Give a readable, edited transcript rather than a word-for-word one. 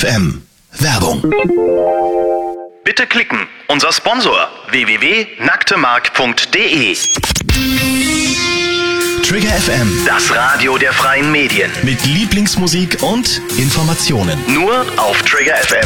FM. Werbung. Bitte klicken. Unser Sponsor www.nacktemark.de. Trigger FM. Das Radio der freien Medien. Mit Lieblingsmusik und Informationen. Nur auf Trigger FM.